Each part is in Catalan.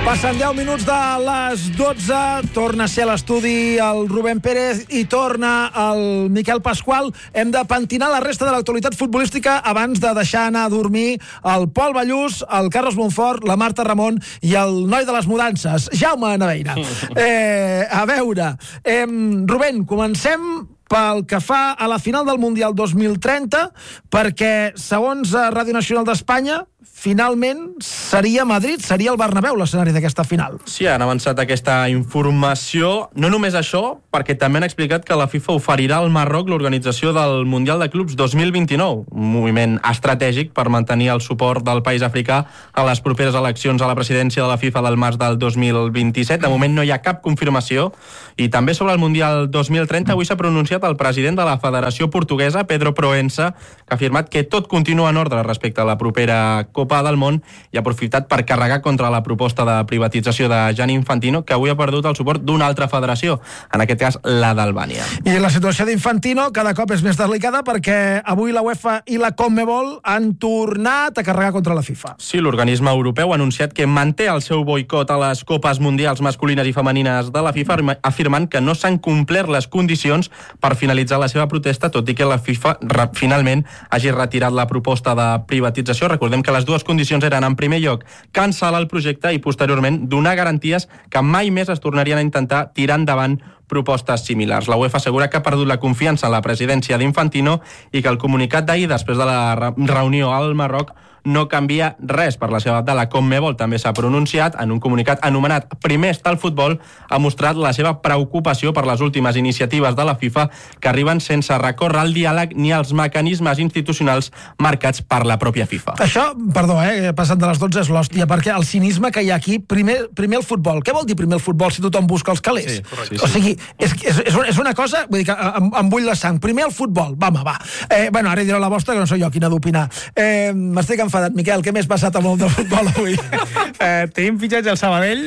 Passen 10 minuts de les 12, torna a ser a l'estudi el Rubén Pérez i torna el Miquel Pasqual. Hem de pentinar la resta de l'actualitat futbolística abans de deixar anar a dormir el Pol Ballús, el Carlos Monfort, la Marta Ramon i el noi de les mudances, Jaume Naveira. A veure, Rubén, comencem pel que fa a la final del Mundial 2030, perquè, segons Ràdio Nacional d'Espanya, finalment seria Madrid, seria el Bernabéu l'escenari d'aquesta final. Sí, han avançat aquesta informació. No només això, perquè també han explicat que la FIFA oferirà al Marroc l'organització del Mundial de Clubs 2029, un moviment estratègic per mantenir el suport del país africà a les properes eleccions a la presidència de la FIFA del març del 2027. De moment no hi ha cap confirmació. I també sobre el Mundial 2030 avui s'ha pronunciat el president de la Federació Portuguesa, Pedro Proença, que ha afirmat que tot continua en ordre respecte a la propera Copa del Món i ha aprofitat per carregar contra la proposta de privatització de Gianni Infantino, que avui ha perdut el suport d'una altra federació, en aquest cas la d'Albània. I la situació d'Infantino cada cop és més delicada perquè avui la UEFA i la CONMEBOL han tornat a carregar contra la FIFA. Sí, l'organisme europeu ha anunciat que manté el seu boicot a les Copes Mundials masculines i femenines de la FIFA, afirmant que no s'han complert les condicions per finalitzar la seva protesta, tot i que la FIFA finalment hagi retirat la proposta de privatització. Recordem que les dues condicions eren, en primer lloc, cancel·lar el projecte i, posteriorment, donar garanties que mai més es tornarien a intentar tirar endavant propostes similars. La UEFA assegura que ha perdut la confiança en la presidència d'Infantino i que el comunicat d'ahir, després de la reunió al Marroc, no canvia res. Per la seva banda, la CONMEBOL també s'ha pronunciat. En un comunicat anomenat Primer està el futbol, ha mostrat la seva preocupació per les últimes iniciatives de la FIFA que arriben sense recórrer al diàleg ni als mecanismes institucionals marcats per la pròpia FIFA. Això, perdó, passant de les 12 és l'hòstia, perquè el cinisme que hi ha aquí, primer el futbol. Què vol dir primer el futbol si tothom busca els calés? Sí, o sigui, és una cosa, vull dir que em bull la sang. Primer el futbol, va. Bueno, ara diré la vostra, que no soc jo qui n'ha d'opinar. M'estic enfadat. Miquel, què més passat amb el de futbol avui? Tenim fitxatge al Sabadell.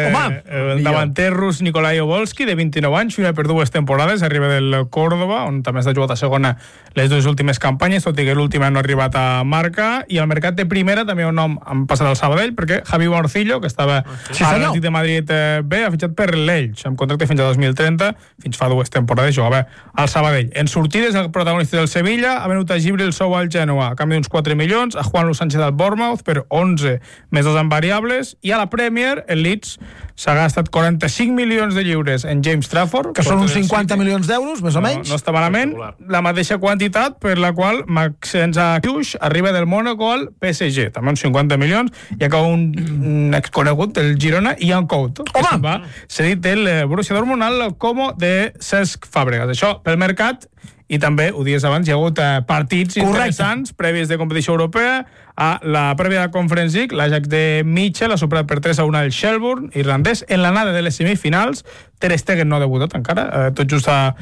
El davanter rus Nikolai Obolski, de 29 anys, firma per 2 temporades, arriba del Córdoba, on també està jugat a segona les 2 últimes campanyes, tot i que l'última no ha arribat a marca, i al mercat de primera també un nom han passat al Sabadell, perquè Javi Morcillo, que estava a l'Atlètic de Madrid B, ha fitxat per l'Elx, amb contracte fins a 2030, fins fa 2 temporades jugava al Sabadell. En sortides, el protagonista del Sevilla ha venut a Gibril Sou al Genoa, a canvi d'uns 4 milions, a Juan Luis Sánchez del Bournemouth per 11 més 2 en variables, i a la Premier el Leeds s'ha gastat 45 milions de lliures en James Trafford, que són uns 50 milions d'euros, més o menys. No està malament, la mateixa quantitat per la qual Maxence Acuix arriba del Mónaco al PSG, també uns 50 milions, i acaba un exconegut del Girona, Ian Couto, que se'n va cedit del Borussia Dortmund al Como de Cesc Fàbregas. Això pel mercat. I també, ho dies abans, hi ha hagut partits interessants, prèvies de competició europea. A la prèvia de Conference League, l'Ajax de Mitchell ha superat per 3-1 el Shelbourne, irlandès. En l'anada de les semifinals, Ter Stegen no ha debutat encara, tot just ha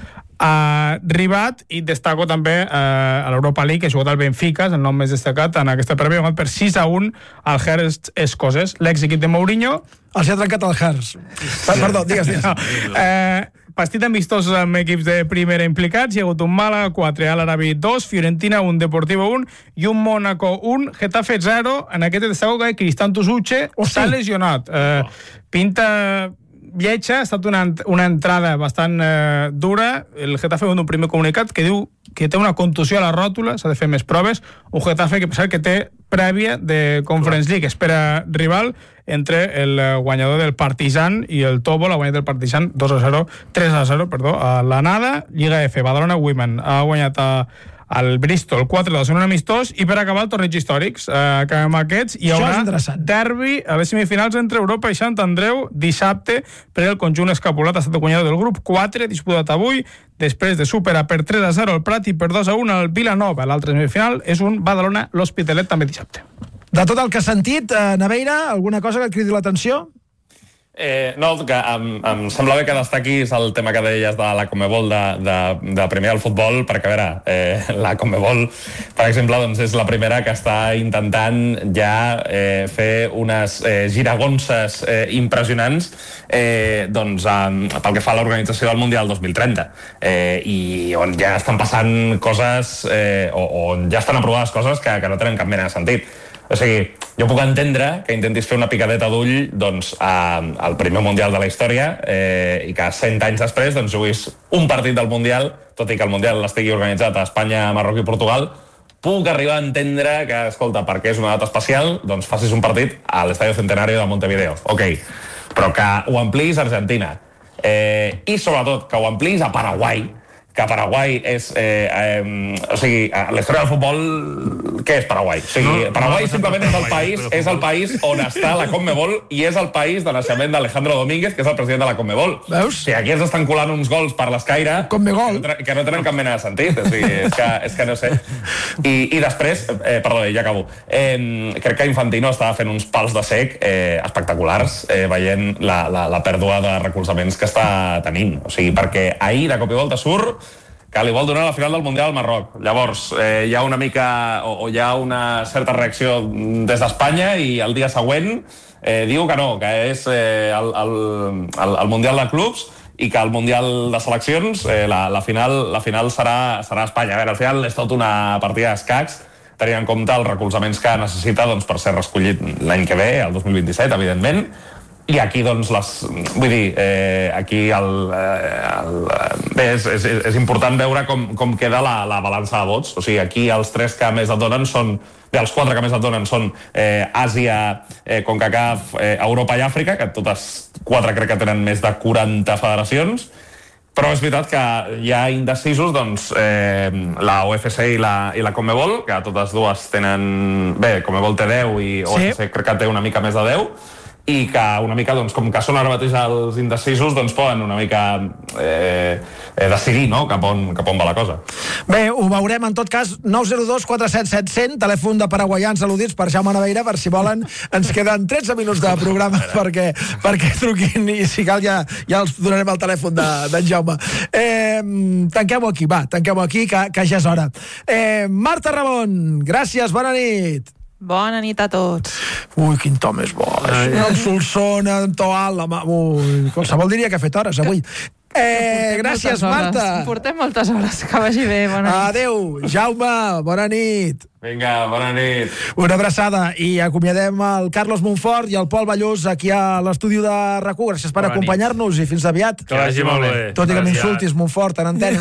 arribat, i destaco també a l'Europa League, que ha jugat al Benfica, el nom més destacat en aquesta prèvia, ha jugat per 6-1 al Hearts escocès. L'exequip de Mourinho els ha trencat el Hearts. Perdó, digues. Partit amistós amb equips de primera implicats. Hi ha hagut un Màlaga 4, Al-Arabi 2, Fiorentina 1, Deportivo 1 i un Mónaco 1, Getafe 0. En aquest destaco que Cristian Tusuche s'ha lesionat. Pinta lletja, ha estat una entrada bastant dura. El Getafe ha un primer comunicat que diu que té una contusió a la ròtula, s'ha de fer més proves. Un Getafe que té prèvia de Conference League, espera rival entre el guanyador del Partizan i el Tobo, la guanyat del Partizan 3-0, a l'anada. Lliga F, Badalona Women ha guanyat al Bristol 4-2 en un amistós, i per acabar el torneig històrics, acabem aquests. Hi haurà derbi a les semifinals entre Europa i Sant Andreu dissabte per el conjunt escapulat. Ha estat el guanyador del grup 4, disputat avui, després de superar per 3-0 el Prat i per 2-1 el Vilanova. L'altra semifinal és un Badalona-l'Hospitalet, també dissabte. De tot el que has sentit, Naveira, alguna cosa que et cridi l'atenció? No, que em semblava que destaquis el tema que deies de la CONMEBOL de primer al futbol, perquè a veure, la CONMEBOL, per exemple, doncs és la primera que està intentant ja fer unes giragonses impressionants pel que fa a l'organització del Mundial 2030, i on ja estan passant coses, o on ja estan aprovades coses que no tenen cap mena de sentit. O sigui, jo puc entendre que intentis fer una picadeta d'ull doncs, al primer Mundial de la història i que 100 anys després doncs, juguis un partit del Mundial, tot i que el Mundial estigui organitzat a Espanya, Marroc i Portugal, puc arribar a entendre que, escolta, perquè és una data especial, doncs facis un partit a l'Estadio Centenario de Montevideo. Ok, però que ho ampliïs a Argentina. I sobretot que ho ampliïs a Paraguai, que Paraguai és... o sigui, a la història del futbol, què és Paraguai? O sigui, Paraguai simplement és el país on està la Conmebol i és el país de naixement d'Alejandro Domínguez, que és el president de la Conmebol. Veus? O sigui, aquí ens estan colant uns gols per l'escaire que no tenen cap mena de sentit. O sigui, és que no sé. I després, perdó, ja acabo. Crec que Infantino estava fent uns pals de sec espectaculars veient la pèrdua de recolzaments que està tenint. O sigui, perquè ahir de cop i volta surt que li vol donar la final del Mundial al Marroc. Llavors, hi ha una mica o hi ha una certa reacció des d'Espanya i el dia següent diu que no, que és el Mundial de Clubs i que el Mundial de Seleccions, la final serà a Espanya. A veure, al final és tot una partida d'escacs, tenint en compte els recolzaments que necessita doncs, per ser reescollit l'any que ve, el 2027, evidentment. I aquí, doncs, vull dir, aquí bé, és important veure com queda la balança de vots. O sigui, aquí els 3 que més et donen són... Bé, els 4 que més et donen són Àsia, CONCACAF, Europa i Àfrica, que totes 4 crec que tenen més de 40 federacions, però és veritat que hi ha indecisos, doncs, la UFC i la Conmebol, que totes dues tenen... Bé, Conmebol té 10 i UFC crec que té una mica més de 10, i que una mica, doncs, com que són ara mateix els indecisos, doncs poden una mica decidir, no?, cap on va la cosa. Bé, ho veurem en tot cas. 902 47 700, telèfon de paraguaians al·ludits per Jaume Naveira, per si volen. Ens queden 13 minuts de programa perquè truquin i si cal ja els donarem el telèfon d'en Jaume. Tanquem-ho aquí, que ja és hora. Marta Ramon, gràcies, bona nit. Bona nit a tots. Ui, quin to més bo. El Solsona, en to alt, ui, qualsevol diria que ha fet hores avui. Gràcies, Marta. Portem moltes hores, que vagi bé. Bona nit. Adéu, Jaume, bona nit. Vinga, bona nit. Una abraçada i acomiadem el Carlos Montfort i el Pol Ballós aquí a l'estudi de RAC1. Gràcies per acompanyar-nos i fins aviat. Que vagi molt bé. Tot i que m'insultis, Montfort, en antena.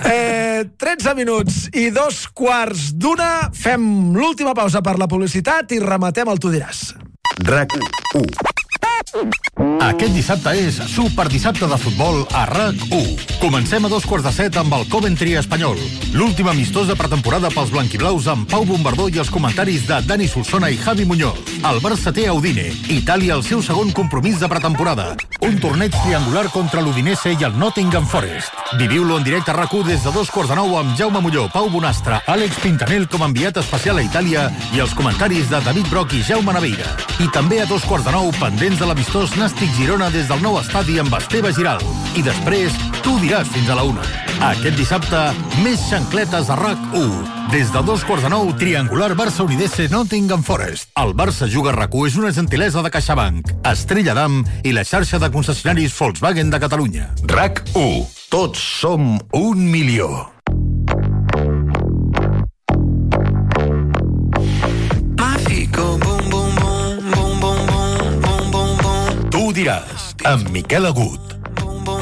13 minuts i 2:15. Fem l'última pausa per la publicitat i rematem el Tu diràs. RAC1. Aquest dissabte és Superdissabte de futbol a RAC1. Comencem a 7:15 amb el Coventry espanyol. L'últim amistós de pretemporada pels blanquiblaus amb Pau Bombardó i els comentaris de Dani Solsona i Javi Muñoz. El Barça té a Udine. Itàlia el seu segon compromís de pretemporada. Un torneig triangular contra l'Udinese i el Nottingham Forest. Viviu-lo en directe a RAC1 des de 8:45 amb Jaume Molló, Pau Bonastre, Àlex Pintanel com a enviat especial a Itàlia i els comentaris de David Broc i Jaume Naveira. I també a 2:15 pendents de l'amistós Nàstic-Girona des del nou estadi amb Esteve Giral. I després, Tu diràs fins a la 1. Aquest dissabte, més xancletes a RAC1. Des de 2:15, triangular Barça-Udinese Nottingham Forest. El Barça juga a RAC1 és una gentilesa de CaixaBank, Estrella Damm i la xarxa de concessionaris Volkswagen de Catalunya. RAC1. Tots som 1 milió. Tu diràs, amb Miquel Agut.